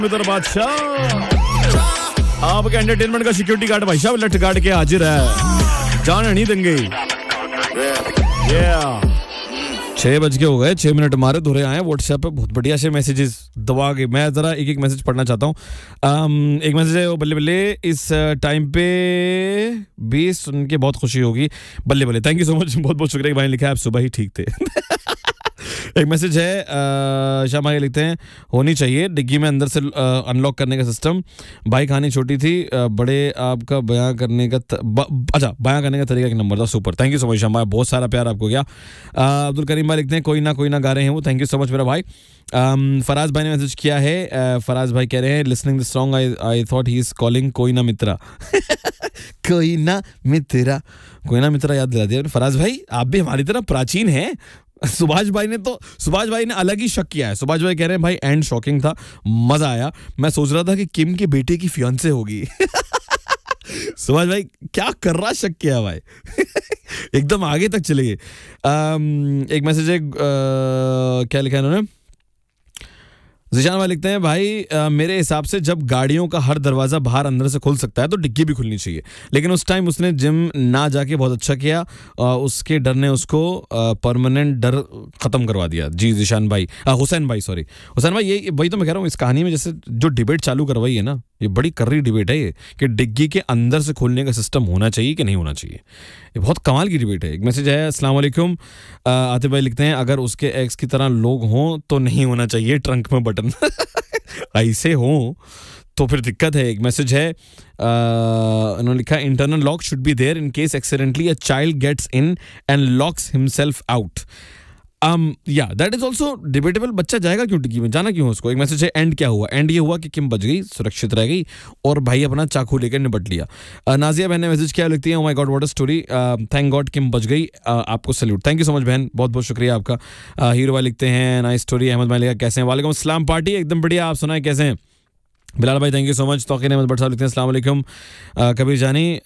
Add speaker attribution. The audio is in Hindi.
Speaker 1: मित्र बादशाह आपके एंटरटेनमेंट का सिक्योरिटी गार्ड भाई साहब लट गार्ड के हाजिर है, जान नहीं देंगे। 6 बज के हो गए, 6 मिनट हमारे धुरे आए व्हाट्सएप पे, बहुत बढ़िया से मैसेजेस दबा के। मैं जरा एक एक मैसेज पढ़ना चाहता हूँ। एक मैसेज है, बल्ले बल्ले इस टाइम पे भी सुन के बहुत खुशी होगी, बल्ले बल्ले, थैंक यू सो मच, बहुत बहुत शुक्रिया। भाई ने लिखा है आप सुबह ही ठीक थे। एक मैसेज है शाम भाई लिखते हैं, होनी चाहिए डिग्गी में अंदर से अनलॉक करने का सिस्टम। भाई कहानी छोटी थी, बड़े आपका बयां करने का बयां करने का तरीका एक नंबर था, super, thank you so much शाम भाई, बहुत सारा प्यार आपको गया। अब्दुल करीम भाई लिखते हैं कोई ना गा रहे हैं वो, थैंक यू सो मच मेरा भाई। फराज भाई ने मैसेज किया है, फराज भाई कह रहे हैं listening this song I thought he is calling कोई ना मित्रा। कोई ना मित्रा याद दिला दिया फराज भाई, आप भी हमारी तरह प्राचीन हैं। सुभाष भाई ने अलग ही शक किया है। सुभाष भाई कह रहे हैं भाई एंड शॉकिंग था, मजा आया, मैं सोच रहा था कि किम के बेटे की फियांसे होगी। सुभाष भाई क्या कर रहा, शक किया भाई। एकदम आगे तक चले गए। एक मैसेज है, क्या लिखा है इन्होंने, जिशान भाई लिखते हैं भाई मेरे हिसाब से जब गाड़ियों का हर दरवाजा बाहर अंदर से खुल सकता है तो डिग्गी भी खुलनी चाहिए, लेकिन उस टाइम उसने जिम ना जाके बहुत अच्छा किया, उसके डर ने उसको परमानेंट डर खत्म करवा दिया। जी जिशान भाई, हुसैन भाई ये वही तो मैं कह रहा हूँ, इस कहानी में जैसे जो डिबेट चालू करवाई है ना, ये बड़ी कर्री डिबेट है ये, कि डिग्गी के अंदर से खोलने का सिस्टम होना चाहिए कि नहीं होना चाहिए। ये बहुत कमाल की डिबेट है। एक मैसेज है, अस्सलाम वालेकुम, आतिफ भाई लिखते हैं अगर उसके एक्स की तरह लोग हों तो नहीं होना चाहिए ट्रंक में बटन। ऐसे हो तो फिर दिक्कत है। एक मैसेज है, उन्होंने लिखा internal lock should be there in case accidentally a child gets in and locks himself out. या दैट इज ऑल्सो डिबेटेबल, बच्चा जाएगा क्यों डिग्गी में, जाना क्यों उसको। एक मैसेज है, एंड क्या हुआ, एंड ये हुआ कि किम बच गई, सुरक्षित रह गई और भाई अपना चाकू लेकर निपट लिया। नाजिया बहन ने मैसेज किया, लिखती है oh my God what a story, thank God किम बच गई, आपको salute, thank you so much बहन, बहुत बहुत शुक्रिया आपका। हीरो भाई लिखते हैं नाइस स्टोरी, अहमद भाई लिखा कैसे हैं, वालेकुम अस्सलाम पार्टी, एकदम बढ़िया, आप सुनाए कैसे हैं। बिलाल भाई thank you so much. Tauqeer Ahmad Bhatt साहब लिखते हैं अस्सलाम वालेकुम, कबीर जानी